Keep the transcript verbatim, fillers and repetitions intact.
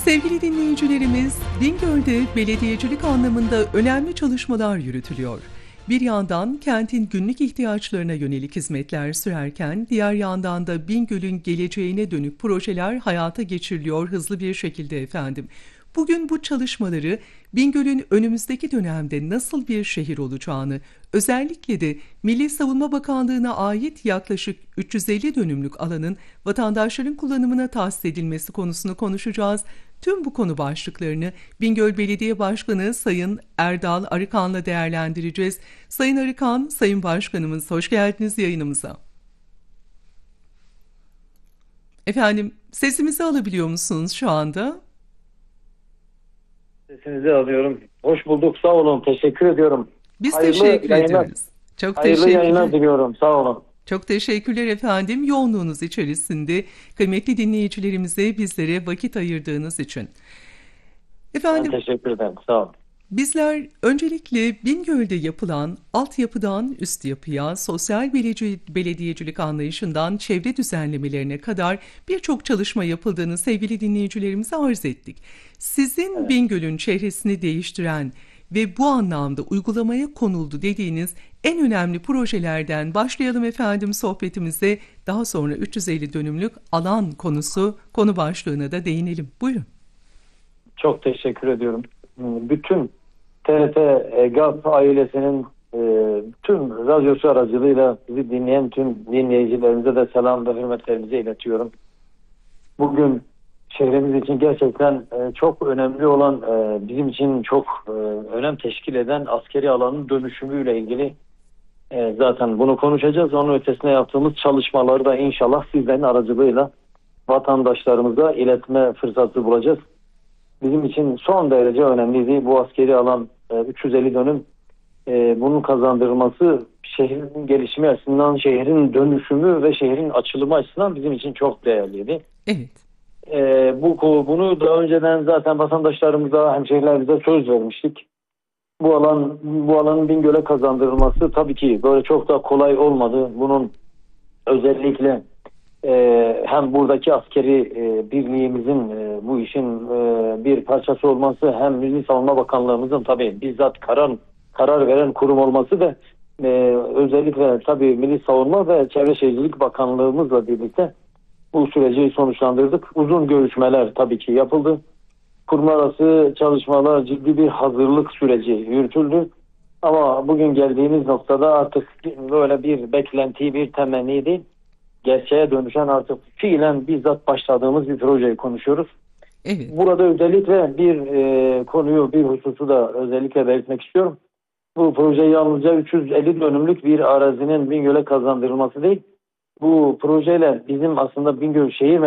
Sevgili dinleyicilerimiz, Bingöl'de belediyecilik anlamında önemli çalışmalar yürütülüyor. Bir yandan kentin günlük ihtiyaçlarına yönelik hizmetler sürerken, diğer yandan da Bingöl'ün geleceğine dönük projeler hayata geçiriliyor hızlı bir şekilde efendim. Bugün bu çalışmaları Bingöl'ün önümüzdeki dönemde nasıl bir şehir olacağını, özellikle de Milli Savunma Bakanlığı'na ait yaklaşık üç yüz elli dönümlük alanın vatandaşların kullanımına tahsis edilmesi konusunu konuşacağız. Tüm bu konu başlıklarını Bingöl Belediye Başkanı Sayın Erdal Arıkan'la değerlendireceğiz. Sayın Arıkan, Sayın Başkanımız, hoş geldiniz yayınımıza. Efendim, sesimizi alabiliyor musunuz şu anda? Sesinizi alıyorum. Hoş bulduk. Sağ olun. Teşekkür ediyorum. Biz Hayırlı teşekkür yayınlar. ediyoruz. Çok Hayırlı teşekkürler. yayınlar diliyorum. Sağ olun. Çok teşekkürler efendim yoğunluğunuz içerisinde kıymetli dinleyicilerimize bizlere vakit ayırdığınız için. Efendim, Ben teşekkür ederim. Sağ olun. bizler öncelikle Bingöl'de yapılan altyapıdan üst yapıya, sosyal belediye, belediyecilik anlayışından çevre düzenlemelerine kadar birçok çalışma yapıldığını sevgili dinleyicilerimize arz ettik. Sizin Evet. Bingöl'ün çehresini değiştiren ve bu anlamda uygulamaya konuldu dediğiniz en önemli projelerden başlayalım efendim sohbetimize. Daha sonra üç yüz elli dönümlük alan konusu, konu başlığına da değinelim. Buyurun. Çok teşekkür ediyorum. Bütün T R T G A P ailesinin e, tüm radyosu aracılığıyla bizi dinleyen tüm dinleyicilerimize de selam ve hürmetlerimizi iletiyorum. Bugün şehrimiz için gerçekten e, çok önemli olan, e, bizim için çok e, önem teşkil eden askeri alanın dönüşümüyle ilgili e, zaten bunu konuşacağız. Onun ötesine yaptığımız çalışmaları da inşallah sizlerin aracılığıyla vatandaşlarımıza iletme fırsatı bulacağız. Bizim için son derece önemliydi. Bu askeri alan e, üç yüz elli dönüm, e, bunun kazandırılması şehrin gelişimi açısından, şehrin dönüşümü ve şehrin açılımı açısından bizim için çok değerliydi. Evet. E, bu bunu daha önceden zaten vatandaşlarımıza, hemşehrilerimize söz vermiştik. Bu alan, bu alanın Bingöl'e kazandırılması tabii ki böyle çok da kolay olmadı. Bunun özellikle e, hem buradaki askeri e, birliğimizin e, bu işin e, bir parçası olması, hem Milli Savunma Bakanlığımızın tabii bizzat karar karar veren kurum olması ve e, özellikle tabii Milli Savunma ve Çevre Şehircilik Bakanlığımızla birlikte bu süreci sonuçlandırdık. Uzun görüşmeler tabii ki yapıldı. Kurumlar arası çalışmalar, ciddi bir hazırlık süreci yürütüldü. Ama bugün geldiğimiz noktada artık böyle bir beklenti, bir temenni değil, gerçeğe dönüşen, artık fiilen bizzat başladığımız bir projeyi konuşuyoruz. Evet. Burada özellikle bir e, konuyu, bir hususu da özellikle belirtmek istiyorum. Bu proje yalnızca üç yüz elli dönümlük bir arazinin Bingöl'e kazandırılması değil. Bu projeyle bizim aslında Bingöl şehir